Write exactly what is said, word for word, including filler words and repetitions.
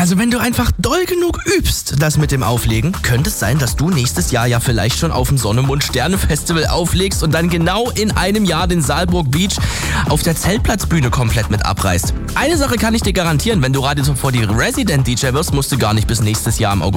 Also wenn du einfach doll genug übst, das mit dem Auflegen, könnte es sein, dass du nächstes Jahr ja vielleicht schon auf dem Sonne, Mond, Sterne Festival auflegst und dann genau in einem Jahr den Saalburg Beach auf der Zeltplatzbühne komplett mit abreißt. Eine Sache kann ich dir garantieren, wenn du Radio Top vierzig Resident D J wirst, musst du gar nicht bis nächstes Jahr im August